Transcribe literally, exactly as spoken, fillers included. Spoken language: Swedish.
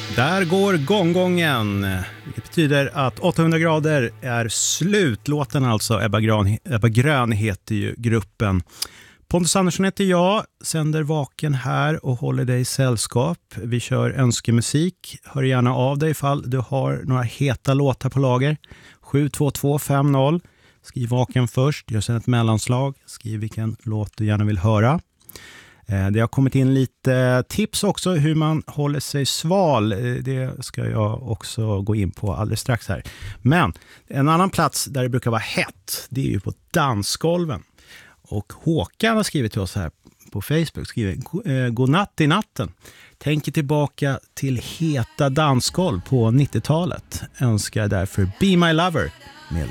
Där går gonggongen, vilket betyder att åttahundra grader är slut. Låten alltså, Ebba Grön, Ebba Grön heter ju gruppen. Pontus Andersson heter jag, sänder vaken här och håller dig i sällskap. Vi kör önskemusik. Hör gärna av dig ifall du har några heta låtar på lager. sju två två fem noll. Skriv vaken först, gör sedan ett mellanslag. Skriv vilken låt du gärna vill höra. Det har kommit in lite tips också hur man håller sig sval. Det ska jag också gå in på alldeles strax här. Men en annan plats där det brukar vara hett, det är ju på dansgolven. Och Håkan har skrivit till oss här på Facebook, skriver god natt i natten. Tänker tillbaka till heta dansgolv på nittiotalet. Önskar därför Be My Lover med